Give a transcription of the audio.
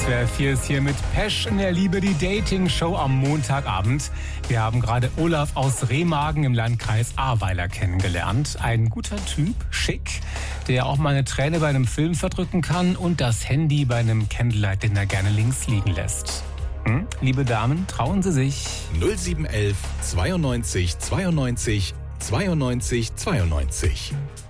SWR 4 ist hier mit Pesch in der Liebe, die Dating-Show am Montagabend. Wir haben gerade Olaf aus Remagen im Landkreis Ahrweiler kennengelernt. Ein guter Typ, schick, der auch mal eine Träne bei einem Film verdrücken kann und das Handy bei einem Candlelight-Dinner gerne links liegen lässt. Liebe Damen, trauen Sie sich. 0711 92 92 92 92.